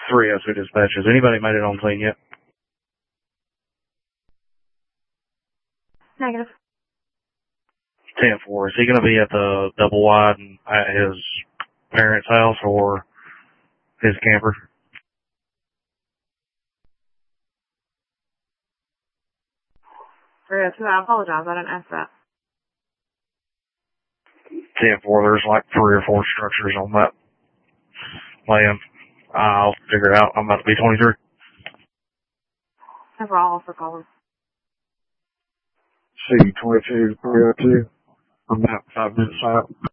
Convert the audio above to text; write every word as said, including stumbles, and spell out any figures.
three oh two dispatches. Anybody made it on scene yet? Negative. ten four. Is he going to be at the double wide at his parents' house or his camper? three oh two, I apologize. I didn't ask that. ten four, there's like three or four structures on that land. I'll figure it out. I'm about to be twenty-three. That's all for calling. C twenty-two, three oh two. I'm about five minutes out.